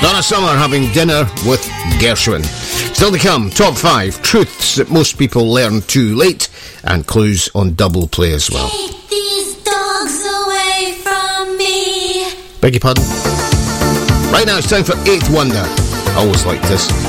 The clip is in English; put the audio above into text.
Donna Summer having dinner with Gershwin. Still to come, top 5 truths that most people learn too late, and clues on double play as well. Take these dogs away from me. Beg your pardon? Right now it's time for 8th Wonder. I always like this.